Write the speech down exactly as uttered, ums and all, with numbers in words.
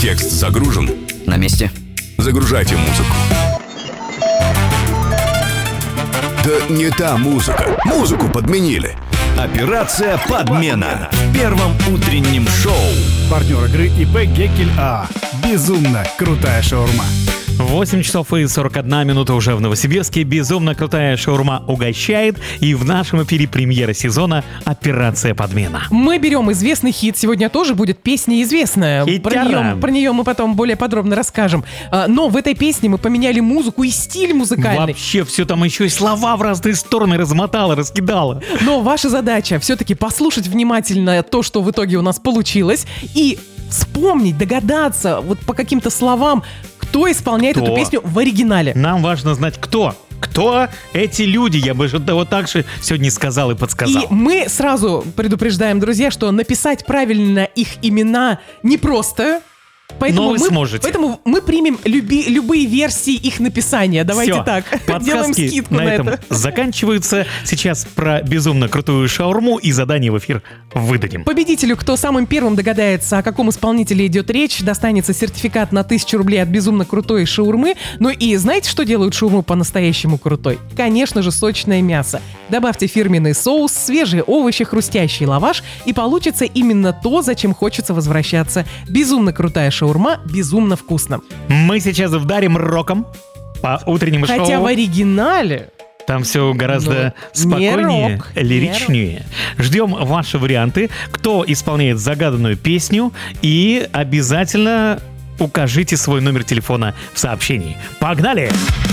Текст загружен. На месте. Загружайте музыку. Да не та музыка. Музыку подменили. Операция «Подмена» в первом утреннем шоу. Партнер игры ИП Геккель АА. Безумно крутая шаурма. восемь часов и сорок одна минута уже в Новосибирске. Безумно крутая шаурма угощает. И в нашем эфире премьера сезона «Операция Подмена». Мы берем известный хит. Сегодня тоже будет песня известная. Про нее, про нее мы потом более подробно расскажем. Но в этой песне мы поменяли музыку и стиль музыкальный. Вообще все там еще и слова в разные стороны размотало, раскидало. Но ваша задача все-таки послушать внимательно то, что в итоге у нас получилось, и вспомнить, догадаться вот по каким-то словам, кто исполняет кто? эту песню в оригинале. Нам важно знать, кто. Кто эти люди? Я бы же вот так же сегодня сказал и подсказал. И мы сразу предупреждаем, друзья, что написать правильно их имена непросто. Поэтому Но вы мы, сможете. Поэтому мы примем люби, любые версии их написания. Давайте Всё. так. Подсказки Делаем скидку на, на этом это. заканчиваются. Сейчас про безумно крутую шаурму и задание в эфир выдадим. Победителю, кто самым первым догадается, о каком исполнителе идет речь, достанется сертификат на тысячу рублей от безумно крутой шаурмы. Ну и знаете, что делают шаурму по-настоящему крутой? Конечно же, сочное мясо. Добавьте фирменный соус, свежие овощи, хрустящий лаваш, и получится именно то, зачем хочется возвращаться. Безумно крутая шаурма, безумно вкусно. Мы сейчас вдарим роком по утреннему шоу. Хотя в оригинале... Там все гораздо Ну, спокойнее, не рок, лиричнее. Ждем ваши варианты, кто исполняет загаданную песню, и обязательно укажите свой номер телефона в сообщении. Погнали!